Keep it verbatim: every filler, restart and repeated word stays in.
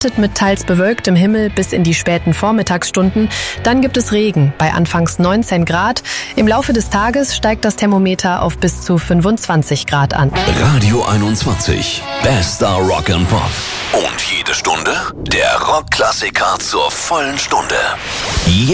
mit teils bewölktem Himmel bis in die späten Vormittagsstunden. Dann gibt es Regen bei anfangs neunzehn Grad. Im Laufe des Tages steigt das Thermometer auf bis zu fünfundzwanzig Grad an. Radio einundzwanzig. Bester Rock and Pop. Und jede Stunde der Rockklassiker zur vollen Stunde.